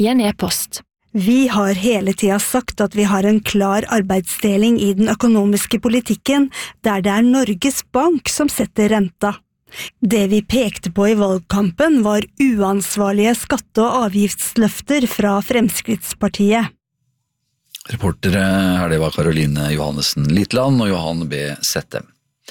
i en e-post. Vi har hele tiden sagt at vi har en klar arbeidsdeling i den økonomiske politikken, der det Norges Bank som setter renta. Det vi pekte på i valgkampen var uansvarlige skatte- og avgiftsløfter fra Fremskrittspartiet. Reportere her, det var Karoline Johannessen Litland og Johan B. Settem.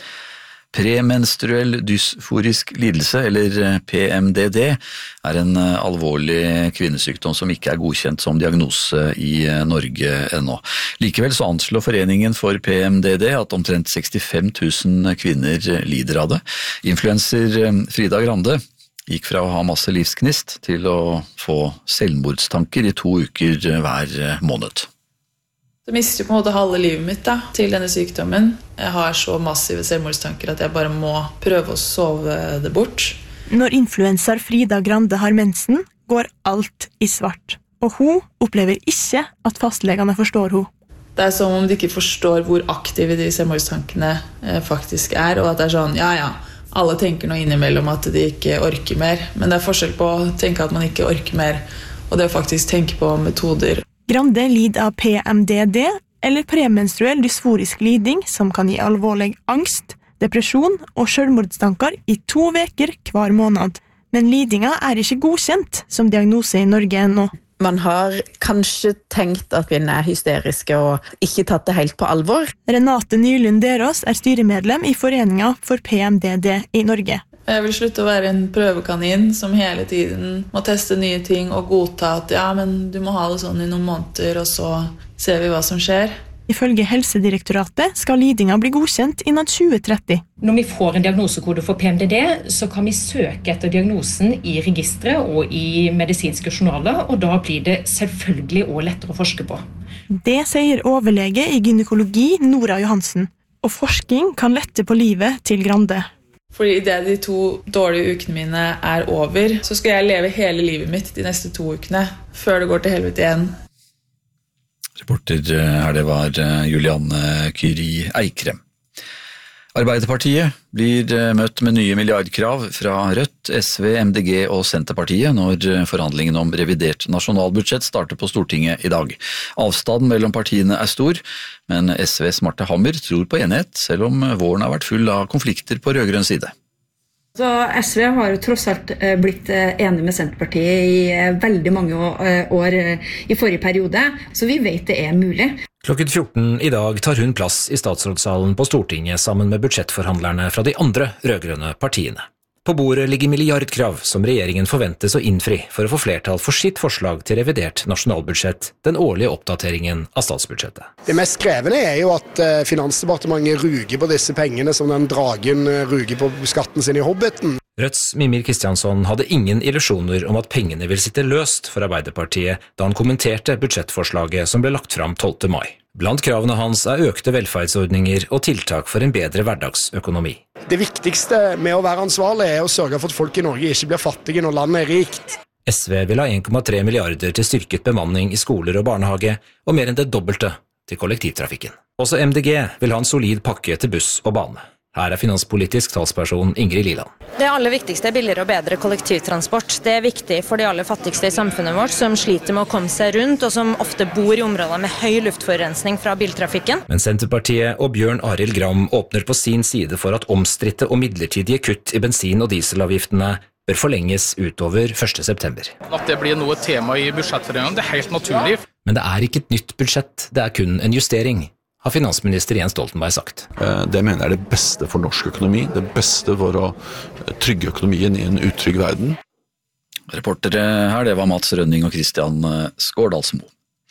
Premenstruell dysforisk lidelse, eller PMDD, en alvorlig kvinnesykdom som ikke godkjent som diagnose i Norge ennå. Likevel så anslår Foreningen for PMDD at omtrent 65 000 kvinner lider av det. Influencer Frida Grande gikk fra å ha masse livsgnist til å få selvmordstanker i 2 uker hver måned. Jeg mister på en måte halve livet mitt til denne sykdommen. Jeg har så massive selvmordstanker at jeg bare må prøve å sove det bort. Når influenser Frida Grande har mensen, går alt i svart. Og hun opplever ikke at fastlegene forstår hun. Det som om de ikke forstår hvor aktive de selvmordstankene faktisk og at det sånn, alle tenker noe innimellom at de ikke orker mer. Men det forskjell på å tenke at man ikke orker mer, og det å faktisk tenke på metoder. Grande lider av PMDD, eller premenstruell dysforisk liding, som kan gi alvorlig angst, depresjon og selvmordstanker i 2 uker hver måned. Men lidinga ikke godkjent som diagnose i Norge ennå. Man har kanskje tenkt at kvinner hysteriske og ikke tatt det helt på alvor. Renate Nylund Derås styremedlem i Foreningen for PMDD i Norge. Jeg vil slutte å være en prøvekanin som hele tiden må teste nye ting og godta at men du må ha det sånn i noen måneder, og så ser vi hva som skjer. Ifølge Helsedirektoratet skal lidinga bli godkjent innen 2030. Når vi får en diagnosekode for PMDD, så kan vi søke etter diagnosen i registre og i medisinske journaler, og da blir det selvfølgelig også lettere å forske på. Det sier overlege i gynekologi Nora Johansen, og forskning kan lette på livet til Grande. Fordi det de 2 dårlige ukene mine over, så skal jeg leve hele livet mitt de neste 2 ukene, før det går til helvete igjen. Reporter her, det var Julianne Kyri Eikrem. Arbeiderpartiet blir møtt med nye milliardkrav fra Rødt, SV, MDG og Senterpartiet når forhandlingen om revidert nasjonalbudsjett starter på Stortinget i dag. Avstanden mellom partiene stor, men SVs Marte Hammer tror på enighet, selv om våren har vært full av konflikter på rødgrønn side. Så SV har jo tross alt blitt enig med Senterpartiet i veldig mange år i forrige periode, så vi vet det mulig. Klokken 14 i dag tar hun plass i statsrådssalen på Stortinget sammen med budsjettforhandlerne fra de andre rødgrønne partiene. På bordet ligger milliardkrav som regjeringen forventes å innfri for å få flertall for sitt forslag til revidert nasjonalbudsjett, den årlige oppdateringen av statsbudsjettet. Det mest krevende jo at Finansdepartementet ruger på disse pengene som den dragen ruger på skatten sin i Hobbiten. Rødts Mimir Kristiansson hadde ingen illusjoner om at pengene vil sitte løst for Arbeiderpartiet da han kommenterte budsjettforslaget som ble lagt fram 12. mai. Blant kravene hans økte velferdsordninger og tiltak for en bedre hverdagsøkonomi. Det viktigste med å være ansvarlig å sørge for at folk i Norge ikke blir fattige når landet rikt. SV vil ha 1,3 milliarder til styrket bemanning i skoler og barnehage, og mer enn det dobbelte til kollektivtrafikken. Også MDG vil ha en solid pakke til buss og bane. Her finanspolitisk talsperson Ingrid Liland. Det aller viktigste billigere og bedre kollektivtransport. Det viktig for de aller fattigste i samfunnet vårt, som sliter med å komme seg rundt, og som ofte bor i områder med høy luftforurensning fra biltrafikken. Men Senterpartiet og Bjørn Arild Gram åpner på sin side for at omstridte og midlertidige kutt i bensin- og dieselavgiftene bør forlenges utover 1. september. At det blir noe tema i budsjettforhandlingene, det helt naturlig. Men det ikke et nytt budsjett, det kun en justering, har finansminister Jens Stoltenberg sagt. Det mener jeg det beste for norsk økonomi, det beste for å trygge økonomien i en utrygg verden. Reportere her, det var Mats Rønning og Christian Skårdalsmo.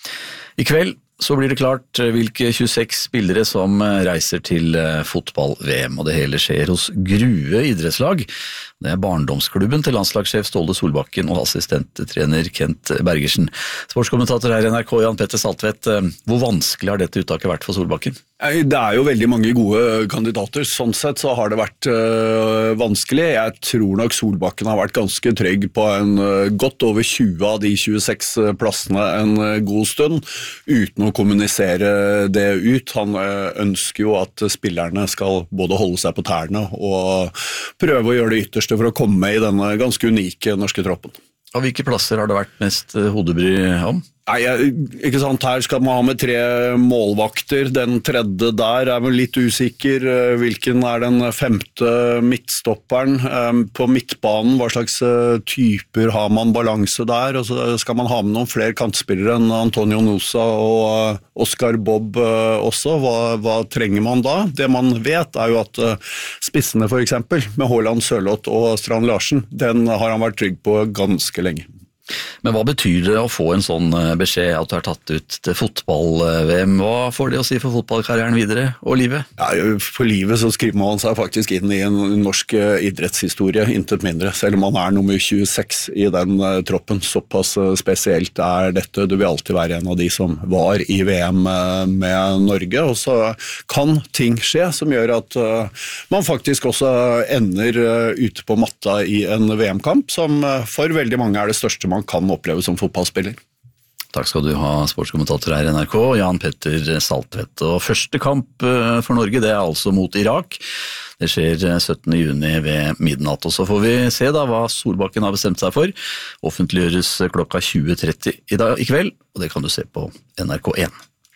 I kveld så blir det klart hvilke 26 spillere som reiser til fotball-VM, og det hele skjer hos Grue idrettslag. Det barndomsklubben til landslagssjef Ståle Solbakken og assistenttrener Kent Bergersen. Sportskommentator her i NRK, Jan Petter Saltvedt, hvor vanskelig har dette uttaket vært for Solbakken? Det jo veldig mange gode kandidater, sånn sett så har det vært vanskelig. Jeg tror nok Solbakken har vært ganske trygg på en godt over 20 av de 26 plassene en god stund, uten å kommunisere det ut. Han ønsker jo at spillerne skal både holde seg på tærne og prøve å gjøre det ytterste for å komme med i denne ganske unike norske troppen. Og hvilke plasser har det vært mest hodebry om? Nei, ikke sant, her skal man ha med 3 målvakter, den tredje der vel litt usikker, hvilken den 5. midtstopperen, på midtbanen, hva slags typer har man balanse der, og så skal man ha med noen flere kantspillere enn Antonio Nusa og Oscar Bob også, hva trenger man da? Det man vet jo at spissene for eksempel, med Haaland, Sørloth og Strand Larsen, den har han vært trygg på ganske lenge. Men hva betyr det å få en sånn beskjed at du er tatt ut til fotball-VM? Hva får det å si for fotballkarrieren videre og livet? Ja, for livet så skriver man seg faktisk inn i en norsk idrettshistorie, intet mindre, selv om man nummer 26 i den troppen. Såpass spesielt dette. Du vil alltid være en av de som var i VM med Norge, og så kan ting skje som gjør at man faktisk også ender ute på matta i en VM-kamp, som for veldig mange det største man kan oppleve som fotballspiller. Takk skal du ha, sportskommentator her i NRK, Jan Petter Saltvedt. Og første kamp for Norge, det altså mot Irak. Det skjer 17. juni ved midnatt, og så får vi se da hva Solbakken har bestemt seg for. Offentliggjøres klokka 20:30 i kveld, og det kan du se på NRK1.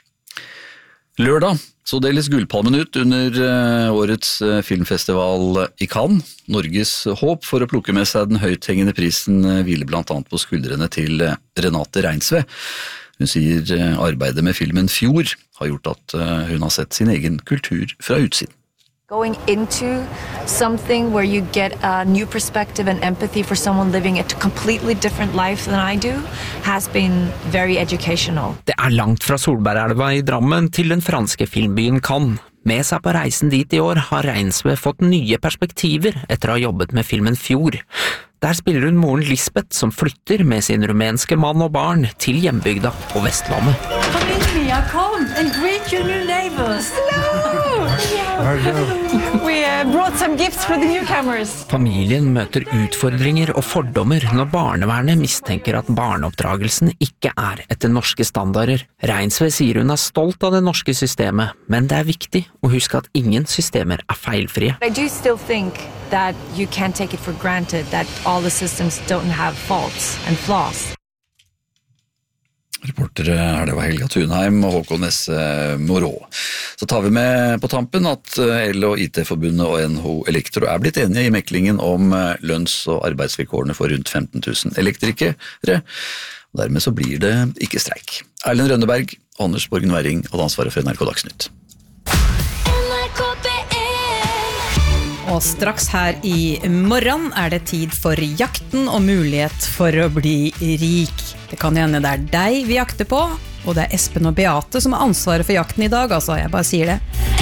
Lørdag så deles Gullpalmen ut under årets filmfestival i Cannes. Norges håp for å plukke med seg den høythengende prisen hviler blant annet på skuldrene til Renate Reinsve. Hun sier arbeidet med filmen Fjord har gjort at hun har sett sin egen kultur fra utsiden. Going into something where you get a new perspective and empathy for someone living a completely different life than I do has been very educational. Det langt fra Solbergelva i Drammen til den franske filmbyen Cannes. Med seg på reisen dit i år har Reinsve fått nye perspektiver etter å ha jobbet med filmen Fjord. Der spiller hun moren Lisbeth som flytter med sin rumenske mann og barn til hjembygda på Vestlandet. Come in here, come and greet your new neighbors. Hello! We brought some gifts for the newcomers. Familien møter utfordringer og fordommer når barnevernet mistenker at barneoppdragelsen ikke etter norske standarder. Reinsve sier hun stolt av det norske systemet, men det viktig å huske at ingen systemer feilfrie. I do still think that you can't take it for granted that all the systems don't have faults and flaws. Reportere det var Helga Thunheim og Håkon S. Morå. Så tar vi med på tampen at EL og IT-forbundet og NHO Elektro blitt enige i meklingen om lønns- og arbeidsvilkårene for rundt 15 000 elektrikere. Dermed så blir det ikke streik. Erlend Rønneberg og Anders Borgen Werring hadde ansvaret for NRK Dagsnytt. Og straks her i morgen det tid for jakten og mulighet for å bli rik. Det kan hende det deg vi jakter på, og det Espen og Beate som har ansvaret for jakten i dag, altså, jeg bare sier det.